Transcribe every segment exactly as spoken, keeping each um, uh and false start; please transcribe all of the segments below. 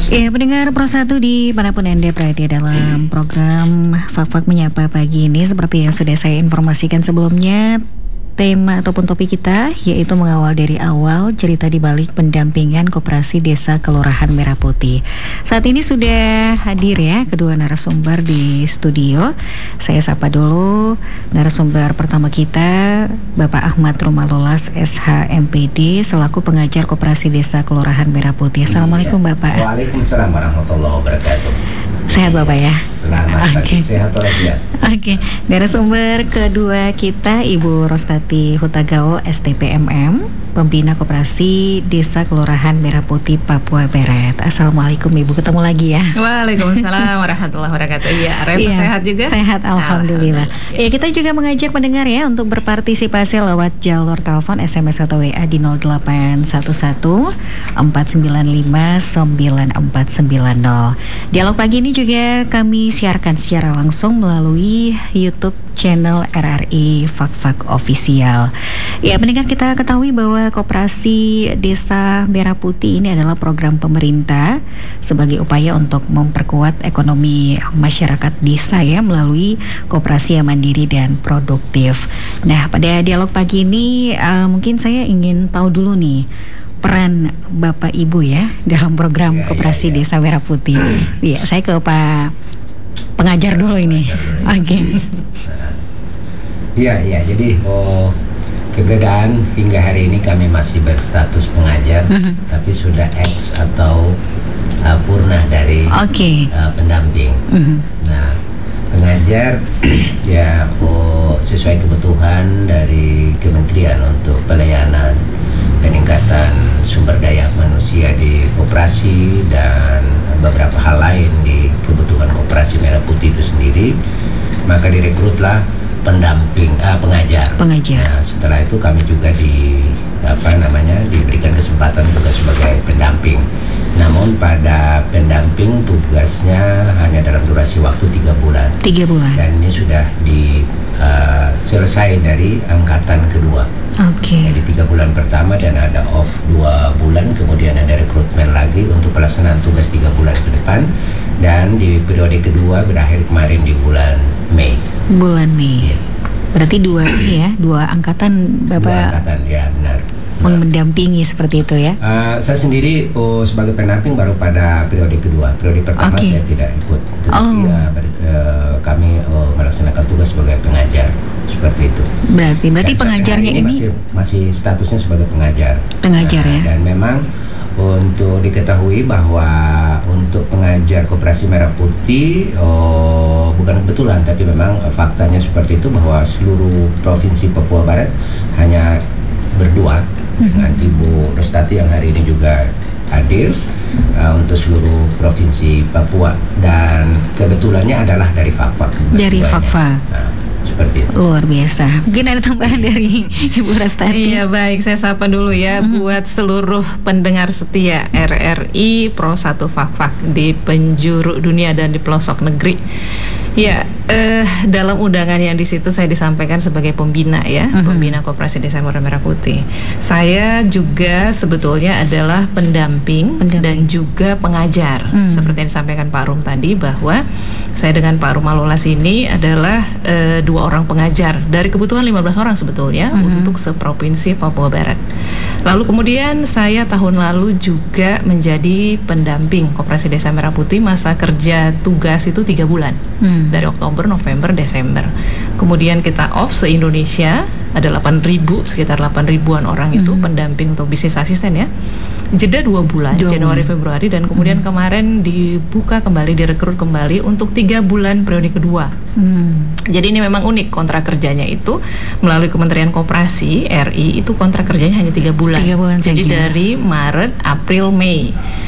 Ya, pendengar Pro satu di manapun Anda berada dalam program Fak-Fak Menyapa pagi ini, seperti yang sudah saya informasikan sebelumnya, tema ataupun topik kita yaitu mengawal dari awal, cerita di balik pendampingan Koperasi Desa Kelurahan Merah Putih. Saat ini sudah hadir ya kedua narasumber di studio. Saya sapa dulu narasumber pertama kita, Bapak Ahmad Rumalolas S H M P D selaku pengajar Koperasi Desa Kelurahan Merah Putih. Assalamualaikum Bapak. Waalaikumsalam warahmatullahi wabarakatuh. Sehat Bapak ya? Selamat pagi, okay. Sehat walafiat. Oke, okay. Narasumber kedua kita Ibu Rostati Hutagao S T P M M, Pembina Koperasi Desa Kelurahan Merah Putih, Papua Barat. Assalamualaikum Ibu, ketemu lagi ya. Waalaikumsalam warahmatullahi wabarakatuh. Iya, Reva ya, sehat juga? Sehat, alhamdulillah. Alhamdulillah. Ya, kita juga mengajak pendengar ya untuk berpartisipasi lewat jalur telepon, S M S atau W A di nol delapan satu satu empat sembilan lima sembilan empat sembilan nol. Dialog pagi ini juga kami siarkan secara langsung melalui YouTube channel R R I Fak-Fak Official. Ya, pendengar, kita ketahui bahwa Koperasi Desa Merah Putih ini adalah program pemerintah sebagai upaya untuk memperkuat ekonomi masyarakat desa ya melalui koperasi yang mandiri dan produktif. Nah, pada dialog pagi ini uh, mungkin saya ingin tahu dulu nih peran Bapak Ibu ya dalam program ya, Koperasi ya, ya. Desa Merah Putih. Iya, saya ke Pak pengajar dulu ini. Oke. Okay. Iya, iya. Jadi oh, keberadaan hingga hari ini kami masih berstatus pengajar, uh-huh. tapi sudah ex atau uh, purnah dari okay. uh, pendamping. Uh-huh. Nah, pengajar ya oh, sesuai kebutuhan dari kementerian untuk pelayanan peningkatan sumber daya manusia di koperasi dan beberapa hal lain di kebutuhan Koperasi Merah Putih itu sendiri, maka direkrutlah pendamping uh, pengajar. Pengajar. Nah, setelah itu kami juga di apa namanya diberikan kesempatan juga sebagai pendamping. Namun pada pendamping tugasnya hanya dalam durasi waktu tiga bulan. Tiga bulan. Dan ini sudah di uh, selesai dari angkatan kedua. Oke. Okay. Jadi tiga bulan pertama dan ada off dua bulan, kemudian ada rekrutmen lagi untuk pelaksanaan tugas tiga bulan ke depan, dan di periode kedua berakhir kemarin di bulan Mei. Bulan Mei. Ya. Berarti dua ya, dua angkatan Bapak. Dua angkatan ya, benar. Mendampingi seperti itu ya. Uh, saya sendiri oh, sebagai pendamping baru pada periode kedua. Periode pertama okay. saya tidak ikut. Tetapi oh. uh, ber, uh, kami uh, melaksanakan tugas sebagai pengajar. Seperti itu. Berarti berarti dan pengajarnya ini, ini masih, masih statusnya sebagai pengajar. Pengajar nah, ya. Dan memang untuk diketahui bahwa untuk pengajar Koperasi Merah Putih oh, bukan kebetulan, tapi memang faktanya seperti itu bahwa seluruh provinsi Papua Barat hanya berdua mm-hmm. dengan Ibu Rostati yang hari ini juga hadir uh, untuk seluruh provinsi Papua, dan kebetulannya adalah dari Fak-Fak. Dari Fak-Fak. Nah, seperti itu. Luar biasa. Mungkin ada tambahan dari Ibu Rostati. Iya, baik, saya sapa dulu ya mm-hmm. buat seluruh pendengar setia R R I Pro satu Fak-Fak di penjuru dunia dan di pelosok negeri. Ya, eh, dalam undangan yang di situ saya disampaikan sebagai pembina ya, uh-huh. pembina Koperasi Desa Merah Putih. Saya juga sebetulnya adalah pendamping, pendamping. dan juga pengajar. Hmm. Seperti yang disampaikan Pak Rum tadi, bahwa saya dengan Pak Rumalolas ini adalah eh, dua orang pengajar dari kebutuhan lima belas orang sebetulnya uh-huh. untuk seprovinsi Papua Barat. Lalu kemudian saya tahun lalu juga menjadi pendamping Koperasi Desa Merah Putih, masa kerja tugas itu tiga bulan. Hmm. Dari Oktober, November, Desember. Kemudian kita off se-Indonesia, ada delapan ribu, sekitar delapan ribuan orang itu mm-hmm. pendamping untuk bisnis asisten ya. Jeda dua bulan, dua Januari, bulan. Februari, dan kemudian mm-hmm. kemarin dibuka kembali, direkrut kembali untuk tiga bulan periode kedua. Mm. Jadi ini memang unik, kontrak kerjanya itu melalui Kementerian Koperasi R I itu kontrak kerjanya hanya tiga bulan. Tiga bulan Jadi saja. Dari Maret, April, Mei.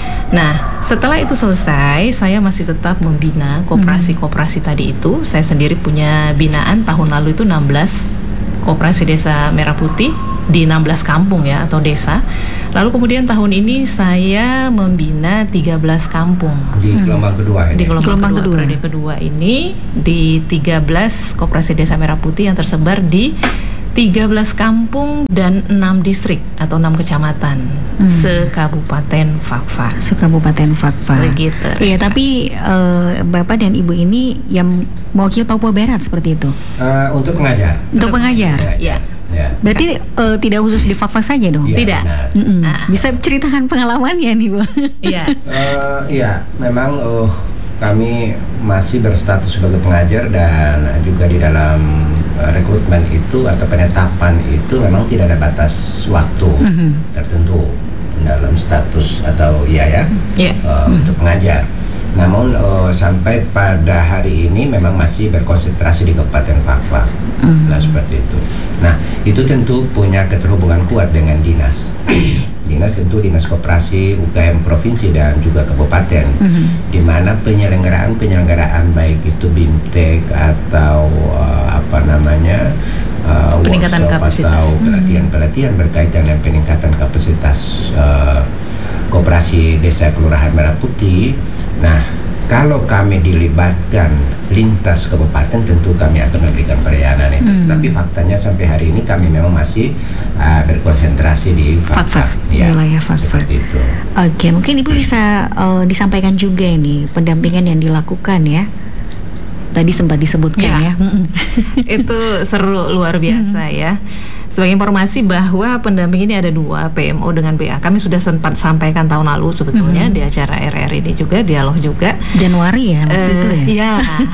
Nah, setelah itu selesai, saya masih tetap membina koperasi-koperasi hmm. tadi itu. Saya sendiri punya binaan tahun lalu itu enam belas Koperasi Desa Merah Putih di enam belas kampung ya atau desa. Lalu kemudian tahun ini saya membina tiga belas kampung. Di gelombang kedua ini. Di gelombang, gelombang kedua, kedua. kedua ini di tiga belas Koperasi Desa Merah Putih yang tersebar di tiga belas kampung dan enam distrik atau enam kecamatan hmm. se-Kabupaten Fakfak. Se-Kabupaten Fakfak. Begitu. Iya, tapi uh, Bapak dan Ibu ini yang mewakili Papua Barat seperti itu? Uh, untuk pengajar. Untuk pengajar? Ya. Ya. Berarti uh, tidak khusus di Fakfak saja dong? Ya, tidak. Nah. Bisa ceritakan pengalamannya nih, Bu? Iya. uh, iya, memang uh, kami masih berstatus sebagai pengajar dan juga di dalam rekrutmen itu atau penetapan itu memang tidak ada batas waktu mm-hmm. tertentu dalam status atau ya ya yeah. uh, mm-hmm. untuk pengajar. Namun uh, sampai pada hari ini memang masih berkonsentrasi di Kabupaten Fakfak. Mm-hmm. Nah seperti itu. Nah itu tentu punya keterhubungan kuat dengan dinas. Dinas tentu Dinas Koperasi U K M Provinsi dan juga Kabupaten, mm-hmm. di mana penyelenggaraan-penyelenggaraan baik itu BIMTEK atau uh, apa namanya uh, peningkatan kapasitas atau pelatihan-pelatihan berkaitan dengan peningkatan kapasitas uh, Koperasi Desa Kelurahan Merah Putih. Nah, kalau kami dilibatkan lintas kabupaten, tentu kami akan memberikan pelayanan itu. Hmm. Tapi faktanya sampai hari ini kami memang masih uh, berkonsentrasi di Fakfak, ya, wilayah Fakfak. Itu. Oke, mungkin Ibu bisa uh, disampaikan juga ini pendampingan yang dilakukan ya. Tadi sempat disebutkan ya. ya. Itu seru luar biasa ya. Sebagai informasi bahwa pendamping ini ada dua, P M O dengan B A. Kami sudah sempat sampaikan tahun lalu sebetulnya mm-hmm. di acara R R ini juga, dialog juga. Januari ya waktu uh, itu ya? Iya,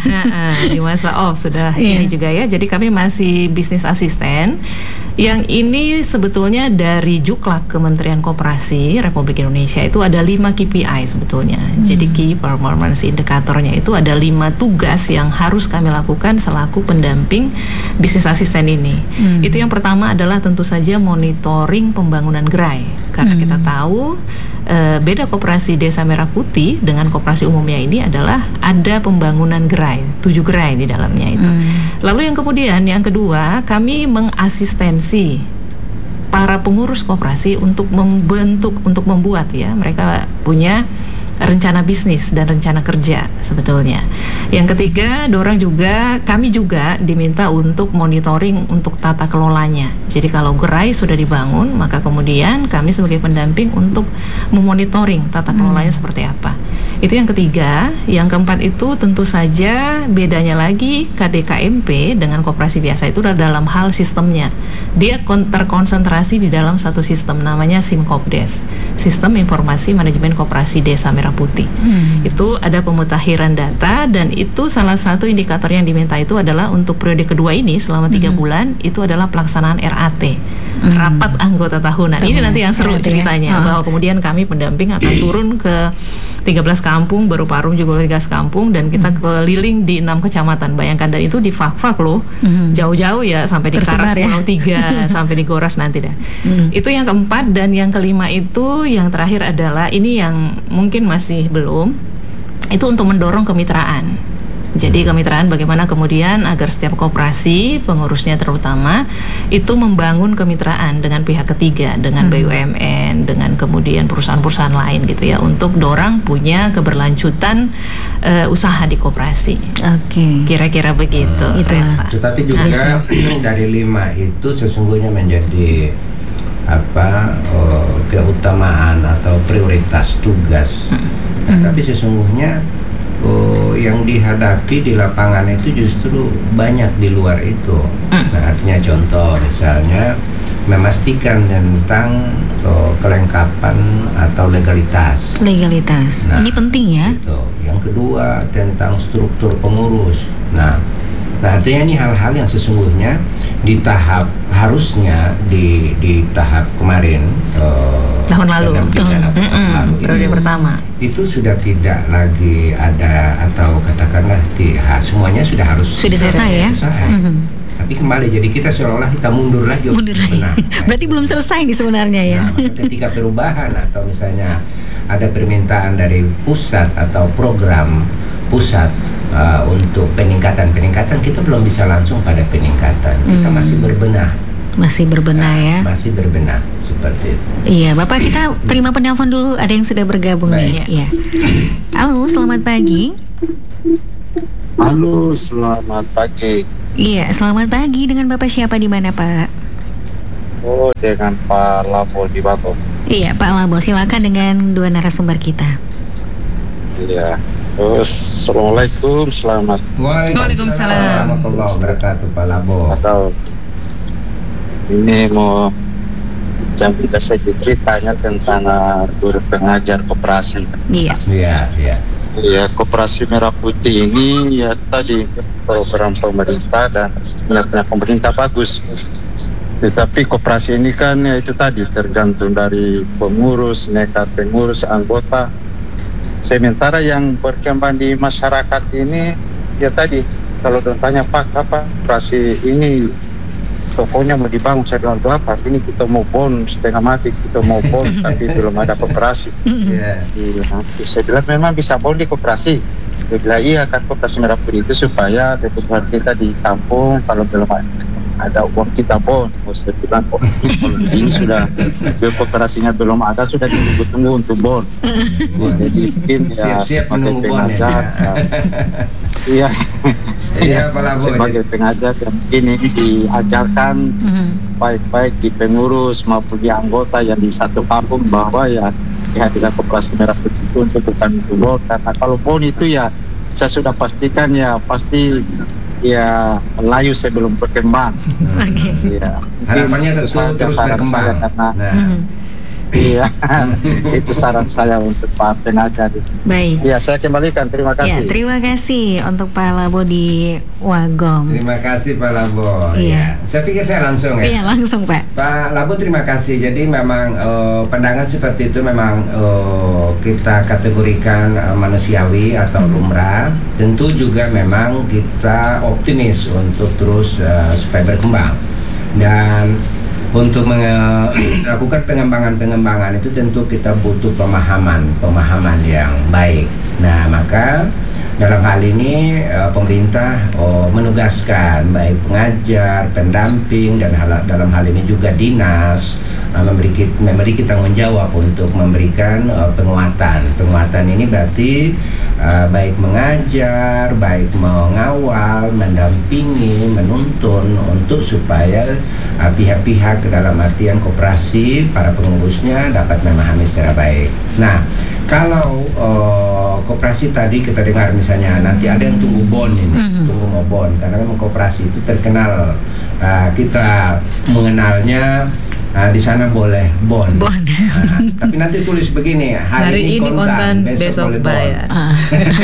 di masa off sudah yeah. ini juga ya. Jadi kami masih bisnis asisten. Yang ini sebetulnya dari Juklak Kementerian Koperasi Republik Indonesia itu ada lima K P I sebetulnya. Hmm. Jadi Key Performance Indikatornya itu ada lima tugas yang harus kami lakukan selaku pendamping bisnis asisten ini. Hmm. Itu yang pertama adalah tentu saja monitoring pembangunan gerai. Karena hmm. kita tahu e, beda Koperasi Desa Merah Putih dengan koperasi umumnya ini adalah ada pembangunan gerai, tujuh gerai di dalamnya itu. Hmm. Lalu yang kemudian yang kedua kami mengasistensi para pengurus koperasi untuk membentuk, untuk membuat ya mereka punya rencana bisnis dan rencana kerja sebetulnya. Yang ketiga, dorang juga kami juga diminta untuk monitoring untuk tata kelolanya. Jadi kalau gerai sudah dibangun, maka kemudian kami sebagai pendamping untuk memonitoring tata kelolanya hmm. seperti apa. Itu yang ketiga. Yang keempat itu tentu saja bedanya lagi K D K M P dengan koperasi biasa itu dalam hal sistemnya. Dia terkonsentrasi di dalam satu sistem namanya Simkopdes, Sistem Informasi Manajemen Koperasi Desa Merah Putih. Hmm. Itu ada pemutakhiran data dan itu salah satu indikator yang diminta itu adalah untuk periode kedua ini selama tiga hmm. bulan itu adalah pelaksanaan R A T, hmm. Rapat Anggota Tahunan. Tahunan. Ini nanti yang seru ceritanya ya. Bahwa kemudian kami pendamping akan turun ke tiga belas kampung, baru Parung juga tiga belas kampung dan kita hmm. keliling di enam kecamatan. Bayangkan, dan itu di Fakfak loh, hmm. jauh-jauh ya sampai di Karas Pulau Tiga sampai di Goras nanti dah. Hmm. Itu yang keempat. Dan yang kelima itu yang terakhir adalah ini yang mungkin masih belum, itu untuk mendorong kemitraan. Jadi kemitraan bagaimana kemudian agar setiap koperasi pengurusnya terutama itu membangun kemitraan dengan pihak ketiga, dengan hmm. B U M N, dengan kemudian perusahaan-perusahaan lain gitu ya, untuk dorang punya keberlanjutan uh, usaha di koperasi. Oke. Okay. Kira-kira begitu. Hmm. Itu. Tetapi juga nah. dari lima itu sesungguhnya menjadi apa uh, keutamaan atau prioritas tugas. Hmm. Nah, hmm. tapi sesungguhnya Oh, yang dihadapi di lapangan itu justru banyak di luar itu. Nah, artinya contoh misalnya memastikan tentang oh, kelengkapan atau legalitas. Legalitas. Nah, ini penting ya. Gitu. Yang kedua tentang struktur pengurus. Nah, nah artinya ini hal-hal yang sesungguhnya di tahap harusnya di di tahap kemarin uh, tahun lalu, tahun lalu periode pertama itu sudah tidak lagi ada atau katakanlah di, ha, semuanya sudah harus sudah selesai ya. Selesai. Mm-hmm. Tapi kembali jadi kita seolah-olah kita mundur lagi. Mundur lagi. Nah, berarti belum selesai nih sebenarnya ya. Nah, ketika perubahan atau misalnya ada permintaan dari pusat atau program pusat uh, untuk peningkatan-peningkatan, kita belum bisa langsung pada peningkatan. Kita hmm. masih berbenah. Masih berbenah ya. Masih berbenah seperti itu. Iya, Bapak, kita terima penelpon dulu. Ada yang sudah bergabung nih. Iya. Halo, selamat pagi. Halo, selamat pagi. Iya, selamat pagi. Dengan Bapak siapa di mana, Pak? Oh, dengan Pak Labo di Batu. Iya, Pak Labo, silakan dengan dua narasumber kita. Iya. Terus, Assalamualaikum, selamat. Waalaikumsalam warahmatullahi wabarakatuh, Pak Labo. Atau ini mau cerita sedikit ceritanya tentang uh, guru pengajar koperasi. Iya. Iya, iya. Ya, Koperasi Merah Putih ini ya tadi program pemerintah dan niatnya pemerintah bagus. Tetapi koperasi ini kan ya itu tadi tergantung dari pengurus, nekat pengurus, anggota. Sementara yang berkembang di masyarakat ini ya tadi kalau ditanya Pak apa koperasi ini tokonya mau dibangun, saya bilang apa? Ini kita mau bon setengah mati, kita mau bon tapi belum ada koperasi. Iya. Iya, saya bilang memang bisa bon di koperasi. Dia bilang iya kan Koperasi Merah Putih itu supaya kebutuhan kita di kampung kalau belum ada uang kita bon. Saya bilang oh, ini sudah koperasinya belum ada sudah ditunggu-tunggu untuk bon. Jadi mungkin ya Siap-siap sebagai menunggu bon pengajar. ya. Iya. Iya, Pak Labo. Sebagai pengajar yang ini diajarkan baik-baik di pengurus maupun di anggota yang di satu kampung bahwa ya kehadiran Koperasi Merah Putih itu untuk bukan untuk bon, karena kalau bon itu ya saya sudah pastikan ya pasti ya layu sebelum berkembang. Oke. Ya, Harapannya tentu saja terus saran berkembang. saya karena Nah, iya itu saran saya untuk Pak pengajar. Baik. Ya, saya kembalikan, terima Ya, kasih. terima kasih untuk Pak Labo di Wagom. terima kasih Pak Labo. Iya. Ya. Saya pikir saya langsung ya. Iya, langsung Pak. Pak Labo, terima kasih. Jadi memang eh, pandangan seperti itu memang eh, kita kategorikan eh, manusiawi atau lumrah. Tentu juga memang kita optimis untuk terus eh, supaya berkembang. Dan untuk melakukan pengembangan-pengembangan itu tentu kita butuh pemahaman, pemahaman yang baik. Nah, maka dalam hal ini pemerintah oh, menugaskan baik pengajar, pendamping, dan hal, dalam hal ini juga dinas memiliki memiliki tanggung jawab untuk memberikan uh, penguatan. Penguatan ini berarti uh, baik mengajar, baik mengawal, mendampingi, menuntun untuk supaya uh, pihak-pihak dalam artian koperasi, para pengurusnya dapat memahami secara baik. Nah, kalau uh, koperasi tadi kita dengar misalnya nanti ada yang tunggu bon ini, mm-hmm. tunggu mau bon, karena memang koperasi itu terkenal uh, kita mengenalnya. Nah, di sana boleh bon. bon. Nah, tapi nanti tulis begini, hari, hari ini, ini kontan, kontan besok, besok boleh bayar. Ah.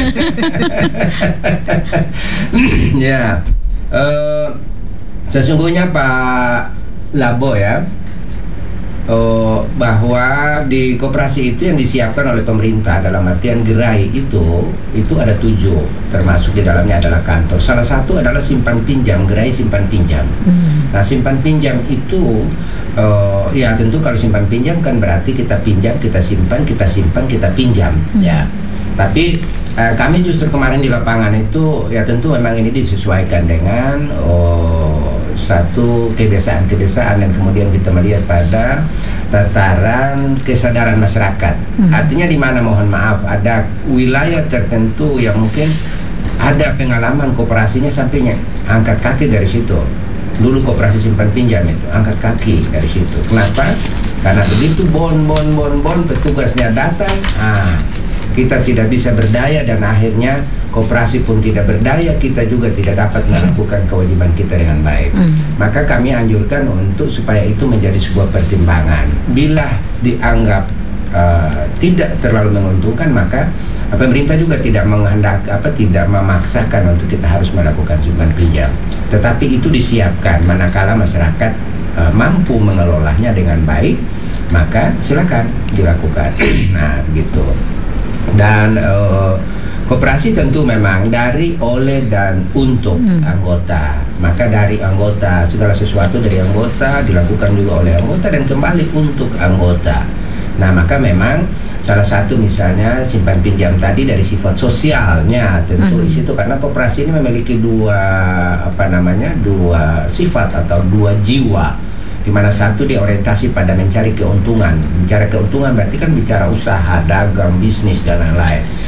Ya, uh, sesungguhnya Pak Labo ya, uh, bahwa di koperasi itu yang disiapkan oleh pemerintah dalam artian gerai itu, itu ada tujuh, termasuk di dalamnya adalah kantor. Salah satu adalah simpan pinjam, gerai simpan pinjam. Hmm. Nah, simpan pinjam itu Uh, ya tentu kalau simpan pinjam kan berarti kita pinjam, kita simpan, kita simpan, kita pinjam, hmm. ya. Tapi uh, kami justru kemarin di lapangan itu ya tentu memang ini disesuaikan dengan oh, satu kebiasaan-kebiasaan dan kemudian kita melihat pada tataran kesadaran masyarakat. Hmm. Artinya di mana mohon maaf ada wilayah tertentu yang mungkin ada pengalaman koperasinya sampainya angkat kaki dari situ. Dulu koperasi simpan pinjam itu angkat kaki dari situ. Kenapa? Karena begitu bon bon bon bon petugasnya datang, ah, kita tidak bisa berdaya dan akhirnya koperasi pun tidak berdaya, kita juga tidak dapat melakukan kewajiban kita dengan baik. Hmm. Maka kami anjurkan untuk supaya itu menjadi sebuah pertimbangan. Bila dianggap uh, tidak terlalu menguntungkan, maka pemerintah juga tidak menghendak apa tidak memaksakan untuk kita harus melakukan simpan pinjam. Tetapi itu disiapkan manakala masyarakat uh, mampu mengelolanya dengan baik, maka silakan dilakukan. Nah, begitu. Dan uh, koperasi tentu memang dari, oleh, dan untuk hmm. anggota. Maka dari anggota, segala sesuatu dari anggota dilakukan juga oleh anggota dan kembali untuk anggota. Nah, maka memang salah satu misalnya simpan pinjam tadi dari sifat sosialnya tentu mm-hmm. di situ, karena koperasi ini memiliki dua apa namanya dua sifat atau dua jiwa, di mana satu dia orientasi pada mencari keuntungan. Bicara keuntungan berarti kan bicara usaha, dagang, bisnis dan lain-lain.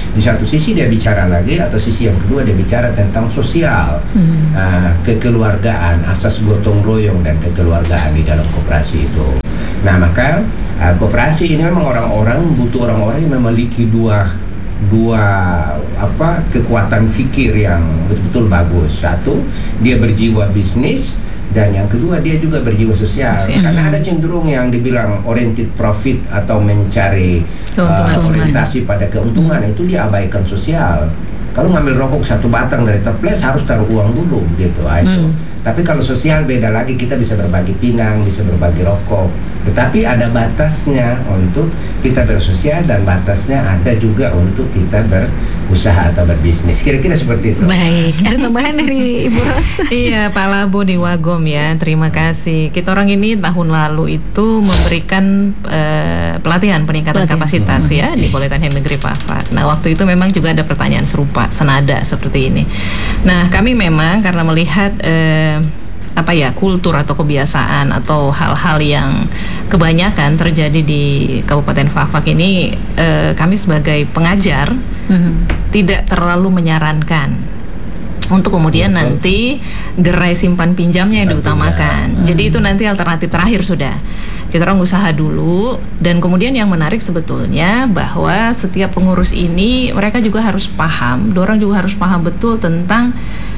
Di satu sisi dia bicara lagi, atau sisi yang kedua dia bicara tentang sosial, hmm. uh, kekeluargaan, asas gotong royong dan kekeluargaan di dalam koperasi itu. Nah maka uh, koperasi ini memang orang-orang butuh orang-orang yang memiliki dua dua apa kekuatan fikir yang betul-betul bagus. Satu, dia berjiwa bisnis, dan yang kedua dia juga berjiwa sosial. Sosial. Karena ada cenderung yang dibilang oriented profit atau mencari uh, orientasi pada keuntungan, itu dia abaikan sosial. Kalau ngambil rokok satu batang dari toples harus taruh uang dulu gitu itu. Hmm. Tapi kalau sosial beda lagi, kita bisa berbagi pinang, bisa berbagi rokok. Tetapi ada batasnya untuk kita bersosial, dan batasnya ada juga untuk kita berusaha atau berbisnis. Kira-kira seperti itu. Baik, ada tambahan dari Ibu Ros? Iya, Pak Labo di Wagom ya, terima kasih. Kita orang ini tahun lalu itu memberikan uh, pelatihan peningkatan pelatihan. kapasitas hmm. ya di Politeknik Negeri Pafak. Nah waktu itu memang juga ada pertanyaan serupa, senada seperti ini. Nah kami memang karena melihat uh, apa ya kultur atau kebiasaan atau hal-hal yang kebanyakan terjadi di Kabupaten Fak-Fak ini, eh, kami sebagai pengajar mm-hmm. tidak terlalu menyarankan untuk kemudian Betul. nanti gerai simpan pinjamnya yang diutamakan. Hmm. Jadi itu nanti alternatif terakhir sudah. Kita orang usaha dulu, dan kemudian yang menarik sebetulnya bahwa setiap pengurus ini mereka juga harus paham, dorang juga harus paham betul tentang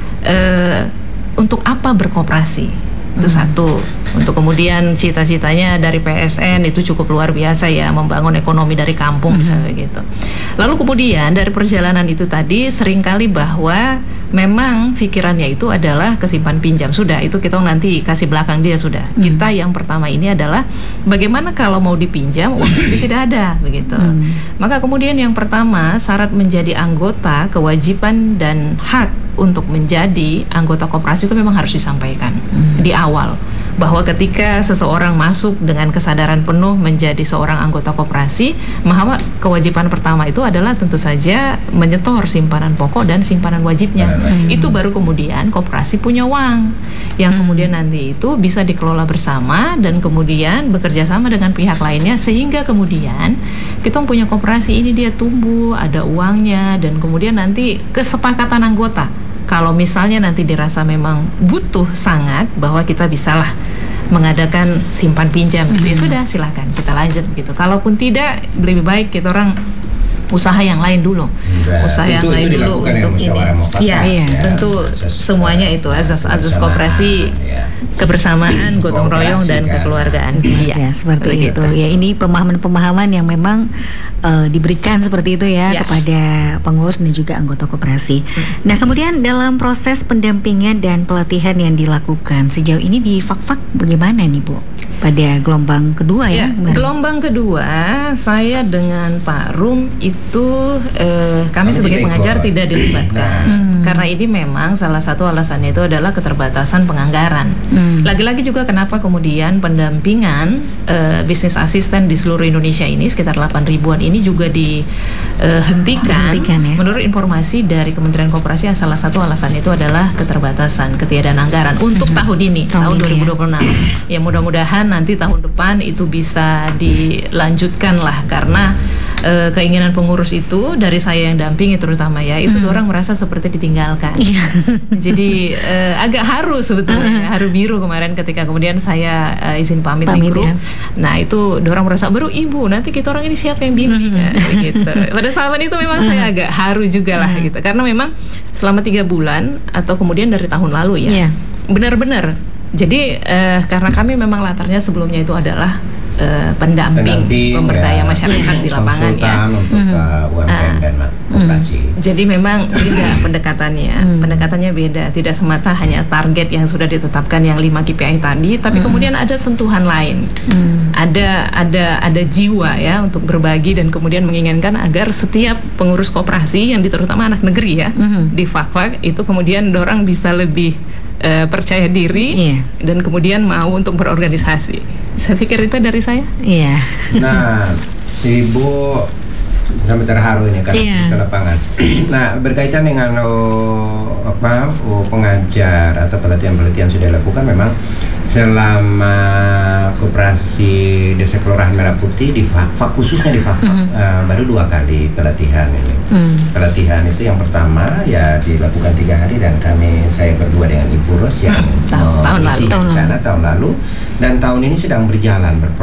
eh, untuk apa berkoperasi. Itu hmm. satu. Untuk kemudian cita-citanya dari P S N itu cukup luar biasa ya, membangun ekonomi dari kampung hmm. misalnya gitu. Lalu kemudian dari perjalanan itu tadi seringkali bahwa memang pikirannya itu adalah kesimpan pinjam. Sudah, itu kita nanti kasih belakang dia sudah. Hmm. Kita yang pertama ini adalah bagaimana kalau mau dipinjam uang itu tidak ada begitu. Hmm. Maka kemudian yang pertama, syarat menjadi anggota, kewajiban dan hak untuk menjadi anggota koperasi itu memang harus disampaikan hmm. di awal, bahwa ketika seseorang masuk dengan kesadaran penuh menjadi seorang anggota koperasi, maka kewajiban pertama itu adalah tentu saja menyetor simpanan pokok dan simpanan wajibnya. Hmm. Itu baru kemudian koperasi punya uang yang hmm. kemudian nanti itu bisa dikelola bersama dan kemudian bekerja sama dengan pihak lainnya, sehingga kemudian kita punya koperasi ini dia tumbuh, ada uangnya, dan kemudian nanti kesepakatan anggota. Kalau misalnya nanti dirasa memang butuh sangat bahwa kita bisalah mengadakan simpan pinjam, mm-hmm. ya sudah silakan kita lanjut gitu. Kalaupun tidak, lebih baik kita orang usaha yang lain dulu, Enggak. usaha itu, yang itu lain dulu untuk ini. Iya, ya, tentu asas, semuanya itu azas-azas koperasi, ya. kebersamaan, gotong royong dan kan. kekeluargaan. Iya, ya, seperti itu. itu. Ya, ini pemahaman-pemahaman yang memang uh, diberikan seperti itu ya, ya kepada pengurus dan juga anggota koperasi. Hmm. Nah, kemudian dalam proses pendampingan dan pelatihan yang dilakukan sejauh ini di Fak-Fak bagaimana nih Bu? Pada gelombang kedua ya? ya gelombang kedua saya dengan Pak Rum itu eh, kami, kami sebagai pengajar ikut. tidak dilibatkan hmm. karena ini memang salah satu alasannya itu adalah keterbatasan penganggaran. hmm. Lagi-lagi juga kenapa kemudian pendampingan eh, bisnis asisten di seluruh Indonesia ini sekitar delapan ribuan ini juga dihentikan. Eh, ya? Menurut informasi dari Kementerian Koperasi, salah satu alasannya itu adalah keterbatasan, ketiadaan anggaran untuk hmm. tahun ini, tahun, tahun dua ribu dua puluh enam. Ya, ya mudah-mudahan nanti tahun depan itu bisa dilanjutkan lah, karena e, keinginan pengurus itu dari saya yang dampingi terutama ya, itu hmm. orang merasa seperti ditinggalkan. Jadi e, agak haru sebetulnya, haru biru kemarin ketika kemudian saya e, izin pamit, pamit di grup. Ya. Nah itu orang merasa baru ibu, nanti kita orang ini siapa yang bimbing hmm. ya, gitu. Pada saat itu memang saya agak haru juga lah gitu, karena memang selama tiga bulan atau kemudian dari tahun lalu ya, yeah. benar-benar. Jadi eh, karena kami memang latarnya sebelumnya itu adalah eh, pendamping, pendamping pemberdaya ya, masyarakat di lapangan ya, untuk mm-hmm. U M K M uh, dan koperasi. Mm. Jadi memang beda pendekatannya, mm. pendekatannya beda. Tidak semata hanya target yang sudah ditetapkan yang lima K P I tadi, tapi mm. kemudian ada sentuhan lain, mm. ada ada ada jiwa ya untuk berbagi dan kemudian menginginkan agar setiap pengurus koperasi yang terutama anak negeri ya mm. di Fak-Fak itu kemudian dorang bisa lebih Uh, percaya diri yeah. dan kemudian mau untuk berorganisasi. Saya pikir itu dari saya. Iya. Yeah. Nah, Ibu sampai terharu ini kan yeah. di lapangan. Nah, berkaitan dengan oh, apa oh, pengajar atau pelatihan-pelatihan sudah dilakukan, memang Selama koperasi Desa Kelurahan Merah Putih di Fak-Fak, khususnya di Fak-Fak, mm. uh, baru dua kali pelatihan ini. Mm. Pelatihan itu yang pertama ya dilakukan tiga hari dan kami saya berdua dengan Ibu Ros yang mm. tahun, tahun lalu tahun sana tahun lalu, dan tahun ini sedang berjalan berproses.